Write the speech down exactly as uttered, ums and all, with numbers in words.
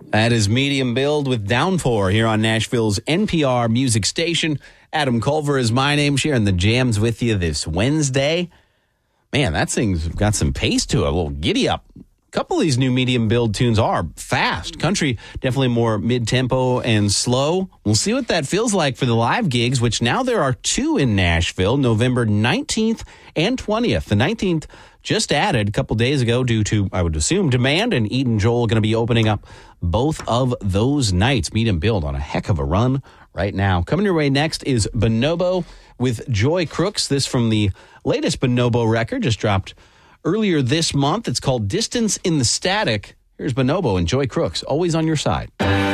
That is Medium Build with Downpour here on Nashville's N P R music station. Adam Culver is my name, sharing the jams with you this Wednesday. Man, that thing's got some pace to it, a little giddy up. A couple of these new Medium Build tunes are fast. Country, definitely more mid-tempo and slow. We'll see what that feels like for the live gigs, which now there are two in Nashville, November nineteenth and twentieth. The nineteenth just added a couple days ago due to, I would assume, demand, and Eat and Joel going to be opening up both of those nights. Medium Build on a heck of a run right now. Coming your way next is Bonobo with Joy Crooks. This from the latest Bonobo record, just dropped earlier this month. It's called Distance in the Static. Here's Bonobo and Joy Crooks, always on your side.